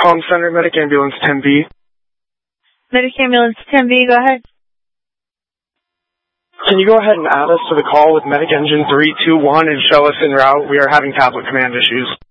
Palm Center, Medic Ambulance 10B. Medic Ambulance 10B, go ahead. Can you go ahead and add us to the call with Medic Engine 321 and show us en route? We are having tablet command issues.